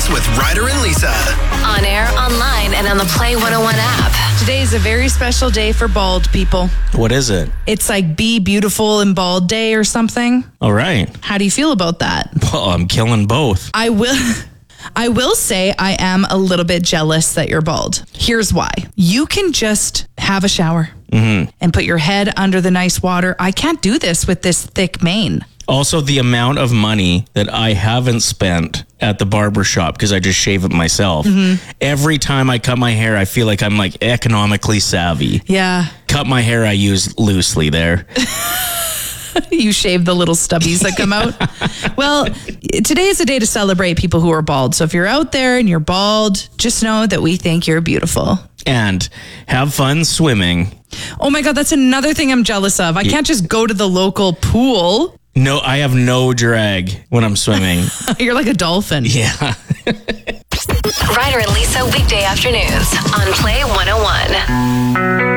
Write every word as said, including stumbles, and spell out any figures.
Afternoons with Ryder and Lisa. On air, online, and on the Play one oh one app. Today is a very special day for bald people. What is it? It's like Be Beautiful and Bald Day or something. All right. How do you feel about that? Well, I'm killing both. I will... I will say I am a little bit jealous that you're bald. Here's why. You can just have a shower Mm-hmm. and put your head under the nice water. I can't do this with this thick mane. Also, the amount of money that I haven't spent at the barber shop because I just shave it myself. Mm-hmm. Every time I cut my hair, I feel like I'm like economically savvy. Yeah. Cut my hair, I use loosely there. You shave the little stubbies that come out. Well, today is a day to celebrate people who are bald. So if you're out there and you're bald, just know that we think you're beautiful. And have fun swimming. Oh my God, that's another thing I'm jealous of. I can't just go to the local pool. No, I have no drag when I'm swimming. You're like a dolphin. Yeah. Ryder and Lisa weekday afternoons on Play